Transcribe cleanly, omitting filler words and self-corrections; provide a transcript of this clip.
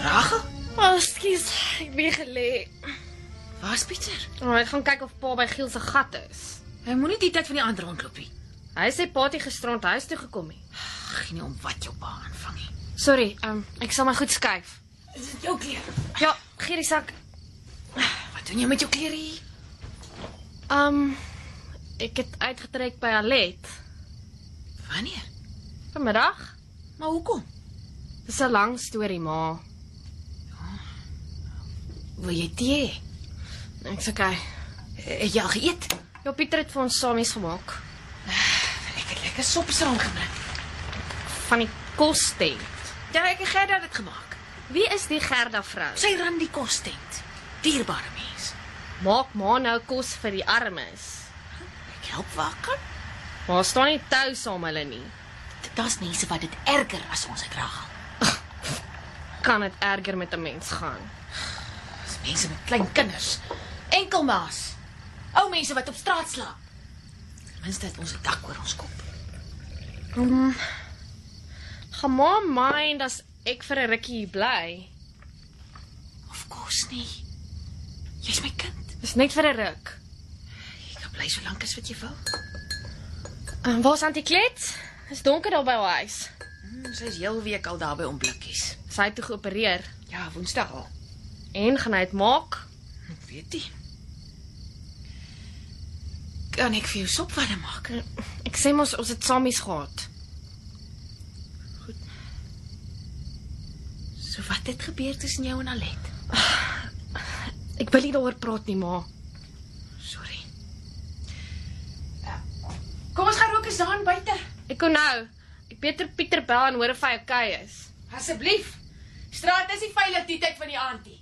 Rachel? Skus, ek ben gelê. Waar's Pieter? Ek gaan kyk of pa by Giel se gat is. Hy moenie die tyd van die ander rondloop nie. Hy sê pa het nie gisterand huis toe gekom nie. Geen om wat jou pa aanvang nie. Sorry, ek sal my goed skuif. Is dit jou klere? Ja, gee die sak. Wat doen jy met jou klere hier? Ek het uitgetrek by Alet. Wanneer? Vanmiddag. Maar hoekom? Dis 'n lang storie, ma. Wil jy tee? Ek's okay. Het jy al geëet? Ja, Pieter het vir ons samies gemaak. Ek het lekker sop saamgebring. Van die kostent. Ja, ek en Gerda het dit gemaak. Wie is die Gerda vrou? Sy ran die kostent. Dierbare mens. Maak ma nou kos vir die armes. Ek help waar kan. Maar staan nie tou saam hulle nie. Daar's mense wat dit erger as ons het, Rachel. Kan dit erger met 'n mens gaan? Dis mense met klein kinders. Enkelmaas. Ou mense wat op straat slaap. Ten minste het ons 'n dak oor ons kop. Gaan ma mind as ek vir 'n rukkie hier bly? Of course nie. Jy's my kind. Dis net vir 'n ruk. Jy kan bly so lank as wat jy wil. Waar's Auntie Klet? Is donker daar by haar huis. Sy is heel week al daar by om blikkies. Sy het toe geopereer. Ja, Woensdag al. En gaan hy dit maak? Ek weet nie. Kan ek vir jou sopwarm maak? Ek sê mos ons het samies gehad. Goed. So wat het gebeur tussen jou en Alet? Ek wil nie daaroor praat nie, ma. Sorry. Kom ons gaan rook eens daar buite. Ek kon nou. Ek beter Pieter bel en hoor of hy okay is. Asseblief. Straat is nie veilig die tyd van die aand nie.